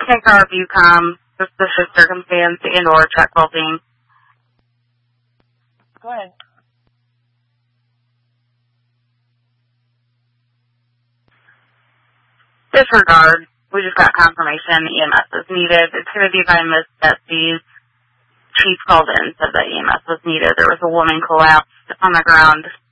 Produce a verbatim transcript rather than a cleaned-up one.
second car Bucom, suspicious circumstance and or check bolting. Go ahead. Disregard. We just got confirmation E M S is needed. It's going to be by Miss Betsy's. Chief called in and said that E M S was needed. There was a woman collapsed on the ground